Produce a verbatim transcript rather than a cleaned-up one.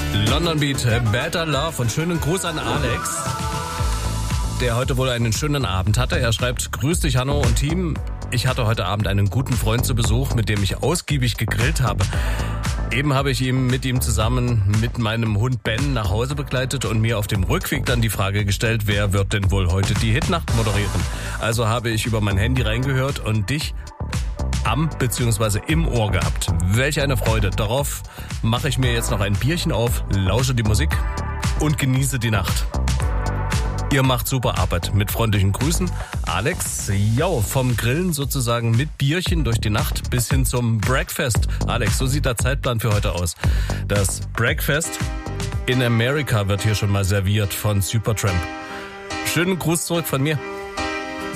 London Beat, Better Love und schönen Gruß an Alex, der heute wohl einen schönen Abend hatte. Er schreibt, grüß dich Hanno und Team. Ich hatte heute Abend einen guten Freund zu Besuch, mit dem ich ausgiebig gegrillt habe. Eben habe ich ihn mit ihm zusammen mit meinem Hund Ben nach Hause begleitet und mir auf dem Rückweg dann die Frage gestellt, wer wird denn wohl heute die Hitnacht moderieren? Also habe ich über mein Handy reingehört und dich am bzw. im Ohr gehabt. Welch eine Freude. Darauf mache ich mir jetzt noch ein Bierchen auf, lausche die Musik und genieße die Nacht. Ihr macht super Arbeit. Mit freundlichen Grüßen, Alex. Jo, vom Grillen sozusagen mit Bierchen durch die Nacht bis hin zum Breakfast. Alex, so sieht der Zeitplan für heute aus. Das Breakfast in America wird hier schon mal serviert von Supertramp. Schönen Gruß zurück von mir.